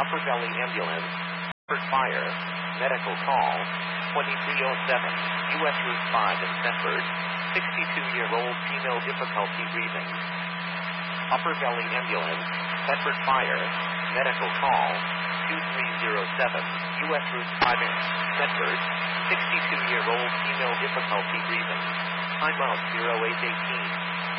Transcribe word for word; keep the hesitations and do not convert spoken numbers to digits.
Upper Valley Ambulance, Bedford Fire, medical call, twenty-three oh seven, U S Route five in Bedford, sixty-two-year-old female difficulty breathing. Upper Valley Ambulance, Bedford Fire, medical call, two three oh seven, U S Route five in Bedford, sixty-two-year-old female difficulty breathing. Time out zero eight eighteen.